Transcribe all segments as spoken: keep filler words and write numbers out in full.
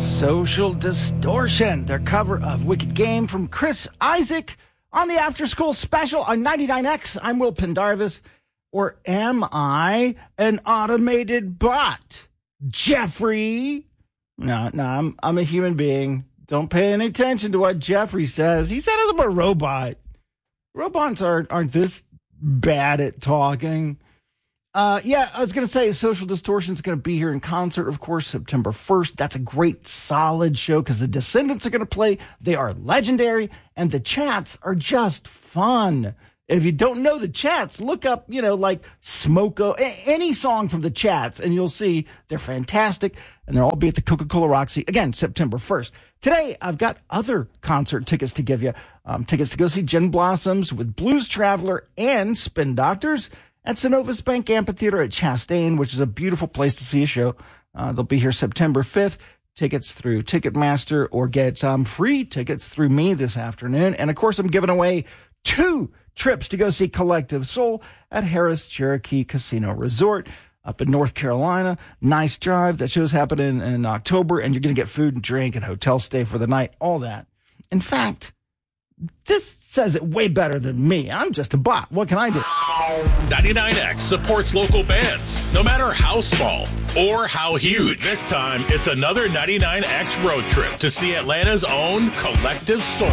Social Distortion, their cover of Wicked Game from Chris Isaak on the After School Special on ninety-nine X. I'm Will Pendarvis. Or am I an automated bot? Jeffrey? No, no, I'm, I'm a human being. Don't pay any attention to what Jeffrey says. He said I'm a robot. Robots aren't, aren't this bad at talking. Uh, yeah, I was going to say Social Distortion is going to be here in concert, of course, September first. That's a great, solid show because the Descendants are going to play. They are legendary, and the chats are just fun. If you don't know the chats, look up, you know, like Smoko, any song from the chats, and you'll see they're fantastic, and they'll all be at the Coca-Cola Roxy, again, September first. Today, I've got other concert tickets to give you. Um, tickets to go see Gin Blossoms with Blues Traveler and Spin Doctors at Synovus Bank Amphitheater at Chastain, which is a beautiful place to see a show. Uh, they'll be here September fifth. Tickets through Ticketmaster or get um, free tickets through me this afternoon. And, of course, I'm giving away two trips to go see Collective Soul at Harris Cherokee Casino Resort up in North Carolina. Nice drive. That show's happening in October, and you're going to get food and drink and hotel stay for the night, all that. In fact, this says it way better than me. I'm just a bot. What can I do? ninety-nine X supports local bands, no matter how small or how huge. This time, it's another ninety-nine X road trip to see Atlanta's own Collective Soul.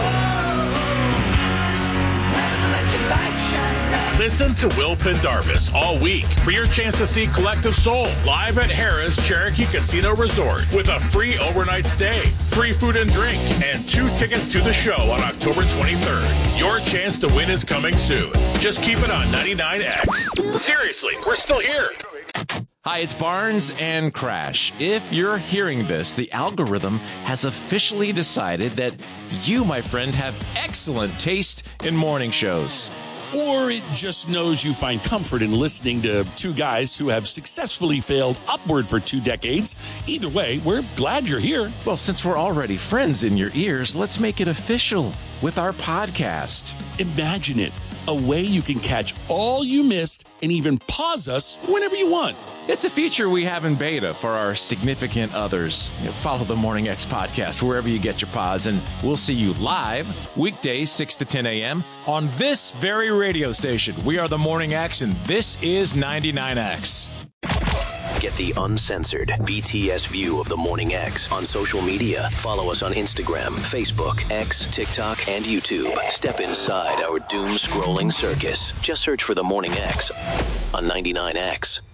Listen to Will Pendarvis all week for your chance to see Collective Soul live at Harris Cherokee Casino Resort with a free overnight stay, free food and drink, and two tickets to the show on October twenty-third. Your chance to win is coming soon. Just keep it on ninety-nine X. Seriously, we're still here. Hi, it's Barnes and Crash. If you're hearing this, the algorithm has officially decided that you, my friend, have excellent taste in morning shows. Or it just knows you find comfort in listening to two guys who have successfully failed upward for two decades. Either way, we're glad you're here. Well, since we're already friends in your ears, let's make it official with our podcast. Imagine it, a way you can catch all you missed and even pause us whenever you want. It's a feature we have in beta for our significant others. You know, follow the Morning X podcast wherever you get your pods, and we'll see you live weekdays six to ten a.m. on this very radio station. We are the Morning X, and this is ninety-nine X. Get the uncensored B T S view of the Morning X on social media. Follow us on Instagram, Facebook, X, TikTok, and YouTube. Step inside our doom-scrolling circus. Just search for the Morning X on ninety-nine X.